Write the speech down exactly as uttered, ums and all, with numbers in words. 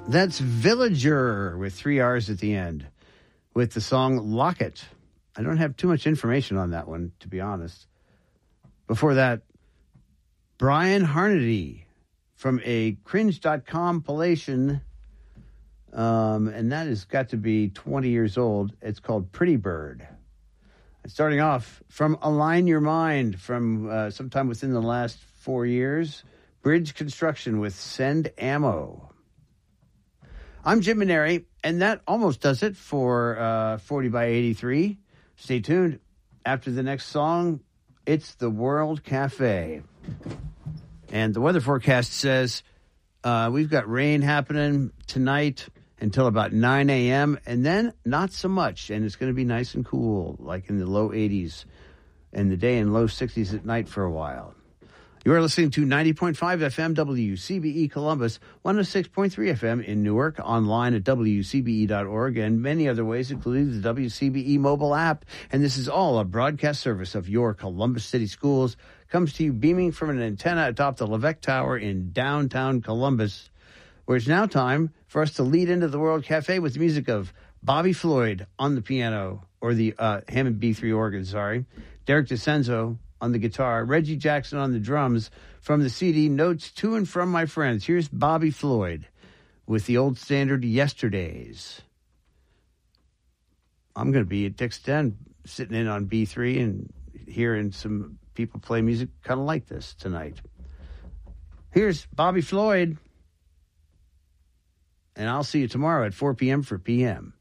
That's Villager with three R's at the end with the song Locket. I don't have too much information on that one, to be honest. Before that, Brian Harnedy from a cringe dot com compilation, um, and that has got to be twenty years old. It's called Pretty Bird. And starting off from Align Your Mind from uh, sometime within the last four years, Bridge Construction with Send Ammo. I'm Jim Maneri, and that almost does it for uh, forty by eighty-three. Stay tuned. After the next song, it's the World Cafe. And the weather forecast says uh, we've got rain happening tonight until about nine a.m., and then not so much. And it's going to be nice and cool, like in the low eighties in the day and low sixties at night for a while. You are listening to ninety point five F M W C B E Columbus, one oh six point three F M in Newark, online at W C B E dot org, and many other ways, including the W C B E mobile app. And this is all a broadcast service of your Columbus City Schools. Comes to you beaming from an antenna atop the Levesque Tower in downtown Columbus, where it's now time for us to lead into the World Cafe with the music of Bobby Floyd on the piano, or the uh, Hammond B three organ, sorry, Derek DeCenzo on the guitar, Reggie Jackson on the drums, from the C D Notes to and from My Friends. Here's Bobby Floyd with the old standard Yesterdays. I'm going to be at Dick's Den sitting in on B three and hearing some people play music kind of like this tonight. Here's Bobby Floyd, and I'll see you tomorrow at four p.m. for P M.